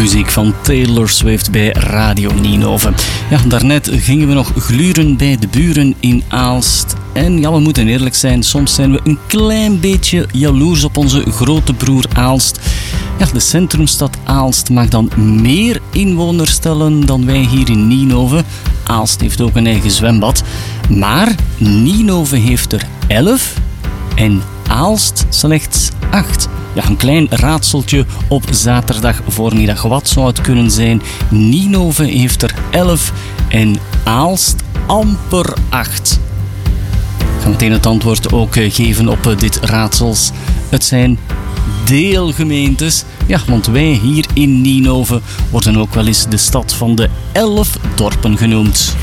muziek van Taylor Swift bij Radio Ninove. Ja, daarnet gingen we nog gluren bij de buren in Aalst. En ja, we moeten eerlijk zijn, soms zijn we een klein beetje jaloers op onze grote broer Aalst. Ja, de centrumstad Aalst mag dan meer inwoners tellen dan wij hier in Ninove. Aalst heeft ook een eigen zwembad. Maar Ninove heeft er 11 en Aalst slechts 8. Ja, een klein raadseltje op zaterdag voormiddag. Wat zou het kunnen zijn? Ninove heeft er 11 en Aalst amper 8. Ik ga meteen het antwoord ook geven op dit raadsels. Het zijn deelgemeentes. Ja, want wij hier in Ninove worden ook wel eens de stad van de 11 dorpen genoemd.